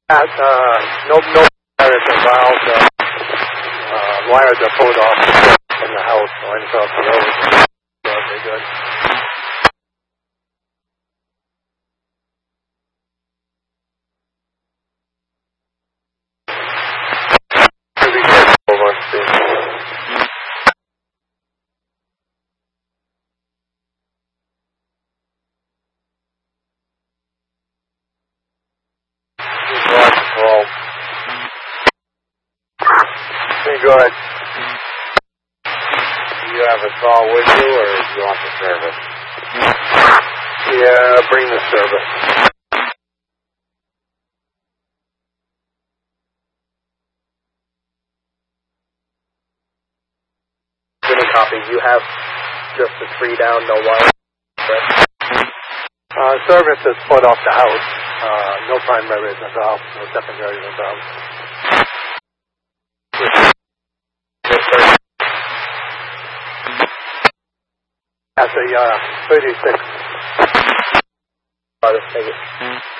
No wires involved. Wires are pulled off from the house, lines off the road. So they're good. Be careful once they... Hey, go ahead. Do you have a saw with you, or do you want the service? Yeah, bring the service. Give me a copy. You have just the tree down, no wire. Service is put off the house. No primary is involved, no secondary is involved. That's a 36. Take it.